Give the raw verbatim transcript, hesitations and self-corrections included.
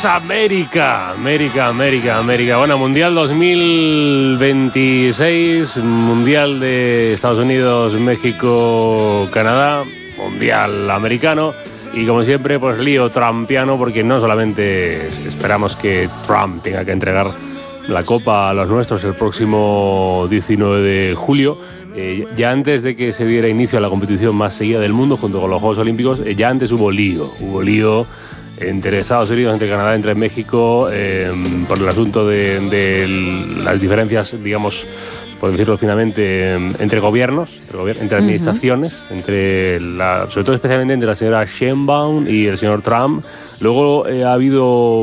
América, América, América, América. Bueno, Mundial dos mil veintiséis, Mundial de Estados Unidos, México, Canadá, Mundial americano y como siempre, pues lío trumpiano porque no solamente esperamos que Trump tenga que entregar la copa a los nuestros el próximo diecinueve de julio, eh, ya antes de que se diera inicio a la competición más seguida del mundo junto con los Juegos Olímpicos, eh, ya antes hubo lío, hubo lío entre Estados Unidos, entre Canadá, entre México, eh, por el asunto de, de las diferencias, digamos, por decirlo finamente, entre gobiernos, entre, gobier- entre administraciones, uh-huh. entre la, sobre todo especialmente entre la señora Sheinbaum y el señor Trump. Luego eh, ha habido